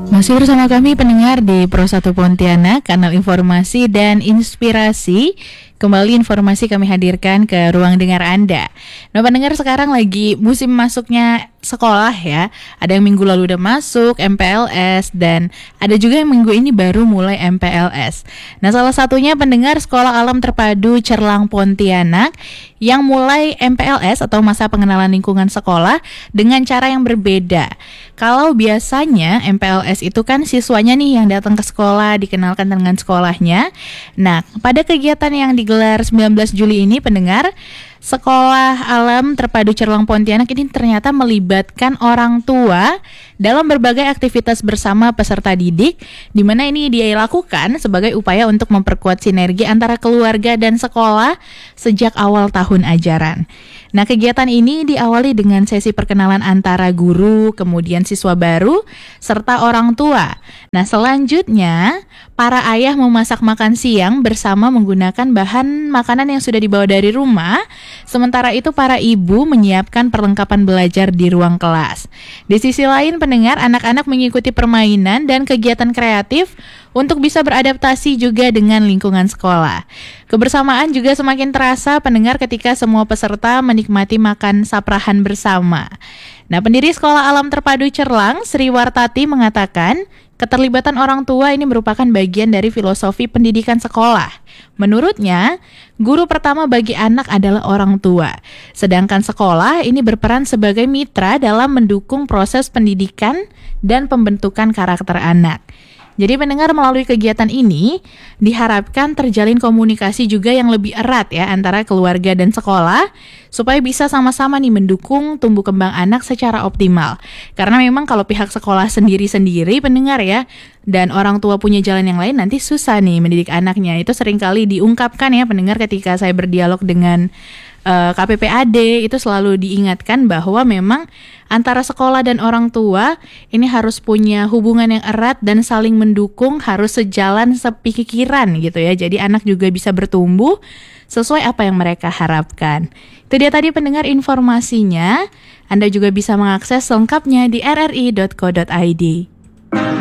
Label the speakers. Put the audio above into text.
Speaker 1: Masih bersama kami pendengar di Pro 1 Pontianak, kanal informasi dan inspirasi. Kembali informasi kami hadirkan ke ruang dengar Anda. Nah, pendengar, sekarang lagi musim masuknya sekolah ya. Ada yang minggu lalu udah masuk MPLS dan ada juga yang minggu ini baru mulai MPLS. Nah, salah satunya pendengar Sekolah Alam Terpadu Cerlang Pontianak yang mulai MPLS atau masa pengenalan lingkungan sekolah dengan cara yang berbeda. Kalau biasanya MPLS itu kan siswanya nih yang datang ke sekolah, dikenalkan dengan sekolahnya. Nah, pada kegiatan yang digelar 19 Juli ini pendengar, Sekolah Alam Terpadu Cerlang Pontianak ini ternyata melibatkan orang tua dalam berbagai aktivitas bersama peserta didik, di mana ini dia lakukan sebagai upaya untuk memperkuat sinergi antara keluarga dan sekolah sejak awal tahun ajaran. Nah, kegiatan ini diawali dengan sesi perkenalan antara guru, kemudian siswa baru, serta orang tua. Nah, selanjutnya para ayah memasak makan siang bersama menggunakan bahan makanan yang sudah dibawa dari rumah. Sementara itu para ibu menyiapkan perlengkapan belajar di ruang kelas. Di sisi lain pendengar, anak-anak mengikuti permainan dan kegiatan kreatif untuk bisa beradaptasi juga dengan lingkungan sekolah. Kebersamaan juga semakin terasa pendengar ketika semua peserta menikmati makan saprahan bersama. Nah, pendiri Sekolah Alam Terpadu Cerlang, Sri Wartati mengatakan, keterlibatan orang tua ini merupakan bagian dari filosofi pendidikan sekolah. Menurutnya, guru pertama bagi anak adalah orang tua. Sedangkan sekolah ini berperan sebagai mitra dalam mendukung proses pendidikan dan pembentukan karakter anak. Jadi pendengar, melalui kegiatan ini diharapkan terjalin komunikasi juga yang lebih erat ya antara keluarga dan sekolah supaya bisa sama-sama nih mendukung tumbuh kembang anak secara optimal. Karena memang kalau pihak sekolah sendiri-sendiri pendengar ya dan orang tua punya jalan yang lain, nanti susah nih mendidik anaknya. Itu seringkali diungkapkan ya pendengar ketika saya berdialog dengan KPPAD, itu selalu diingatkan bahwa memang antara sekolah dan orang tua ini harus punya hubungan yang erat dan saling mendukung, harus sejalan sepikiran gitu ya. Jadi anak juga bisa bertumbuh sesuai apa yang mereka harapkan. Itu dia tadi pendengar informasinya. Anda juga bisa mengakses lengkapnya di rri.co.id.